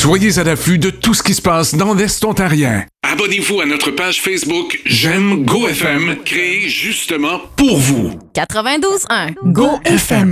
Soyez à l'affût de tout ce qui se passe dans l'Est ontarien. Abonnez-vous à notre page Facebook J'aime GoFM, créée justement pour vous. 92.1 GoFM.